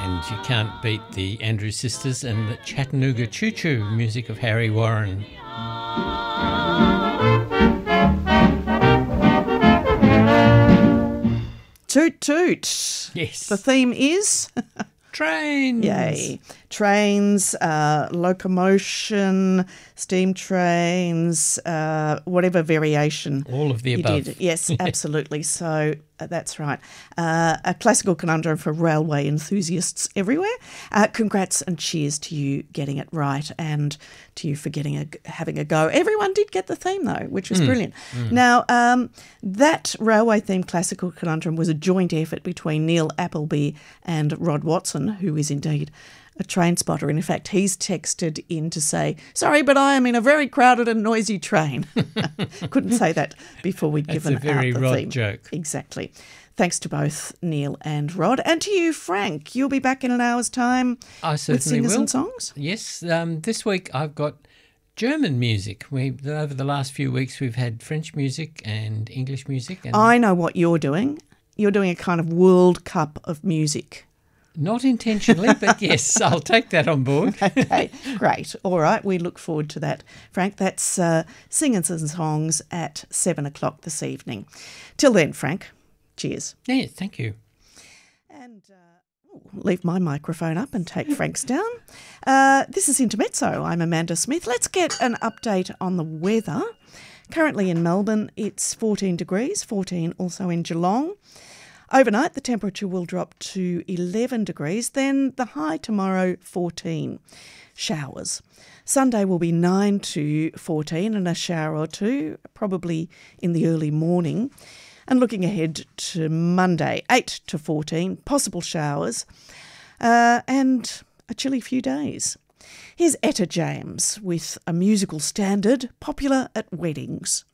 And you can't beat the Andrews Sisters and the Chattanooga Choo Choo music of Harry Warren. Toot toot. Yes. The theme is? Trains. Yay. Trains, locomotion, steam trains, whatever variation. All of the you above. did. Yes, absolutely. So that's right. A classical conundrum for railway enthusiasts everywhere. Congrats and cheers to you getting it right and to you for having a go. Everyone did get the theme though, which was brilliant. Now, that railway-themed classical conundrum was a joint effort between Neil Appleby and Rod Watson, who is indeed a train spotter. And in fact, he's texted in to say, sorry, but I am in a very crowded and noisy train. Couldn't say that before we'd given out the theme. That's a very Rod joke. Exactly. Thanks to both Neil and Rod. And to you, Frank. You'll be back in an hour's time I certainly with singers will. and songs? Yes. This week I've got German music. Over the last few weeks we've had French music and English music. And I know what you're doing. You're doing a kind of World Cup of music. not intentionally, but yes, I'll take that on board. Okay, great. All right, we look forward to that, Frank. That's Singers and Songs at 7 o'clock this evening. Till then, Frank, cheers. Yeah, thank you. And leave my microphone up and take Frank's down. This is Intermezzo. I'm Amanda Smith. Let's get an update on the weather. Currently in Melbourne, it's 14 degrees, 14 also in Geelong. Overnight, the temperature will drop to 11 degrees, then the high tomorrow, 14. Showers. Sunday will be 9 to 14 and a shower or two, probably in the early morning. And looking ahead to Monday, 8 to 14, possible showers and a chilly few days. Here's Etta James with a musical standard popular at weddings.